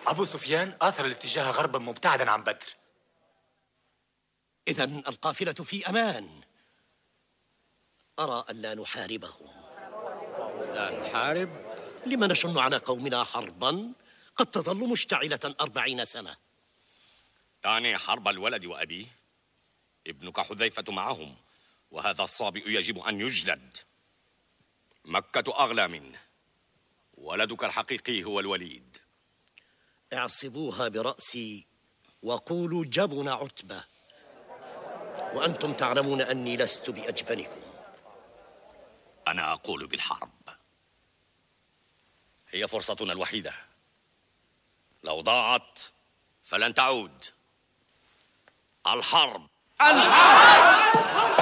أبو سفيان آثر الاتجاه غربا مبتعدا عن بدر. إذن القافلة في أمان. أرى أن لا نحاربهم. لا نحارب؟ لما نشن على قومنا حربا قد تظل مشتعلة 40 سنة؟ تعني حرب الولد وأبيه؟ ابنك حذيفة معهم، وهذا الصابئ يجب أن يجلد. مكة أغلى منه، ولدك الحقيقي هو الوليد. اعصبوها برأسي وقولوا جبن عتبة، وأنتم تعلمون أني لست بأجبنكم. أنا أقول بالحرب، هي فرصتنا الوحيدة، لو ضاعت فلن تعود. الحرب. الحرب.